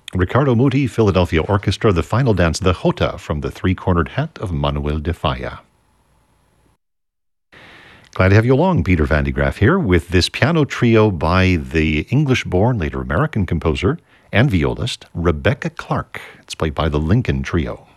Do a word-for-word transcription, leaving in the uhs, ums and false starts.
Riccardo Muti, Philadelphia Orchestra, the final dance, the Jota, from the Three-Cornered Hat of Manuel de Falla. Glad to have you along. Peter Van de Graaff here with this piano trio by the English-born, later American composer and violist Rebecca Clark. It's played by the Lincoln Trio.